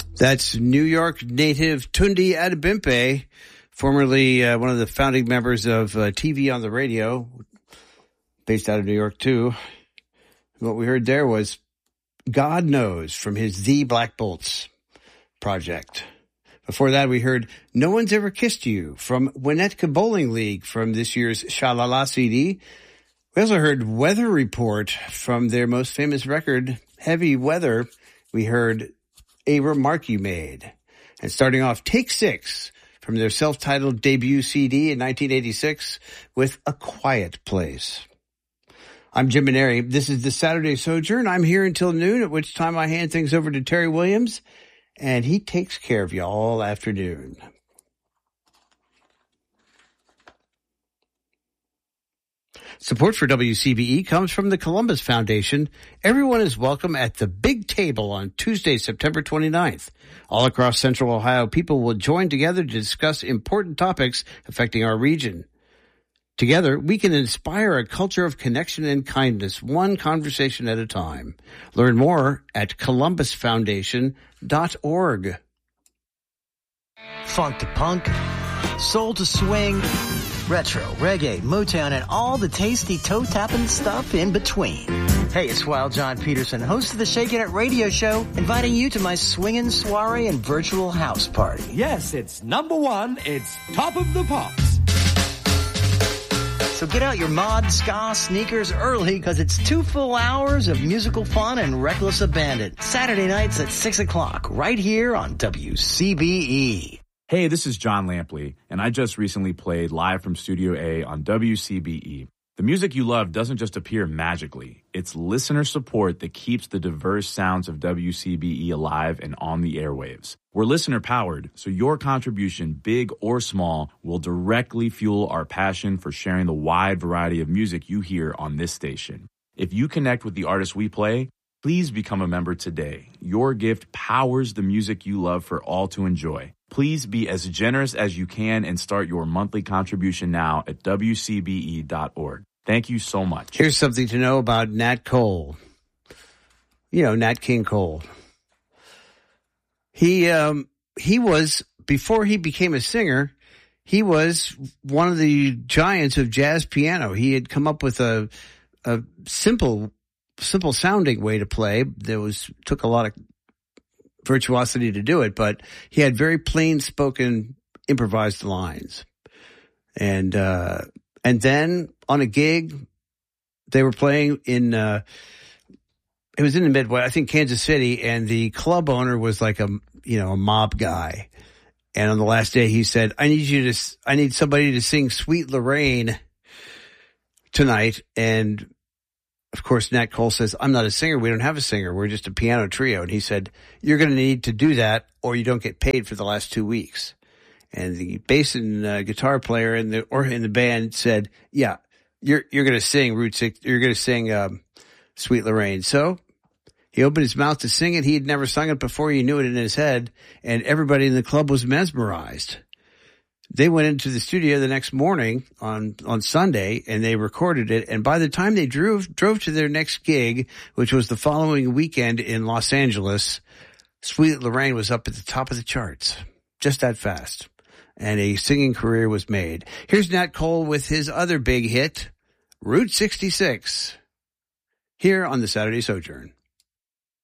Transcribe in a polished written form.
That's New York native Tunde Adebimpe, formerly one of the founding members of TV on the Radio, based out of New York too. What we heard there was God Knows from his The Black Bolts project. Before that, we heard No One's Ever Kissed You from Winnetka Bowling League from this year's Sha-La-La CD. We also heard Weather Report from their most famous record, Heavy Weather. We heard A Remark You Made. And starting off, Take Six from their self-titled debut CD in 1986 with A Quiet Place. I'm Jim Maneri. This is the Saturday Sojourn. I'm here until noon, at which time I hand things over to Terry Williams, and he takes care of you all afternoon. Support for WCBE comes from the Columbus Foundation. Everyone is welcome at the Big Table on Tuesday, September 29th. All across Central Ohio, people will join together to discuss important topics affecting our region. Together, we can inspire a culture of connection and kindness, one conversation at a time. Learn more at columbusfoundation.org. Funk to punk, soul to swing, retro, reggae, Motown, and all the tasty toe-tapping stuff in between. Hey, it's Wild John Peterson, host of the Shakin' It radio show, inviting you to my swingin' soiree and virtual house party. Yes, it's number one. It's Top of the Pops. So get out your mod, ska, sneakers early, because it's 2 full hours of musical fun and reckless abandon. Saturday nights at 6 o'clock, right here on WCBE. Hey, this is John Lampley, and I just recently played live from Studio A on WCBE. The music you love doesn't just appear magically. It's listener support that keeps the diverse sounds of WCBE alive and on the airwaves. We're listener-powered, so your contribution, big or small, will directly fuel our passion for sharing the wide variety of music you hear on this station. If you connect with the artists we play, please become a member today. Your gift powers the music you love for all to enjoy. Please be as generous as you can and start your monthly contribution now at WCBE.org. Thank you so much. Here's something to know about Nat Cole. You know, Nat King Cole. He was, before he became a singer, he was one of the giants of jazz piano. He had come up with a simple sounding way to play. Took a lot of virtuosity to do it, but he had very plain spoken improvised lines. And then on a gig, they were playing in, it was in the Midwest, I think Kansas City, and the club owner was like a mob guy. And on the last day he said, I need somebody to sing Sweet Lorraine tonight. And of course, Nat Cole says, I'm not a singer. We don't have a singer. We're just a piano trio. And he said, you're going to need to do that or you don't get paid for the last 2 weeks. And the bass and guitar player in the band said, yeah, you're going to sing Route 6. You're going to sing Sweet Lorraine. So he opened his mouth to sing it. He had never sung it before. He knew it in his head, and everybody in the club was mesmerized. They went into the studio the next morning on Sunday, and they recorded it. And by the time they drove to their next gig, which was the following weekend in Los Angeles, Sweet Lorraine was up at the top of the charts. Just that fast. And a singing career was made. Here's Nat Cole with his other big hit, Route 66, here on the Saturday Sojourn.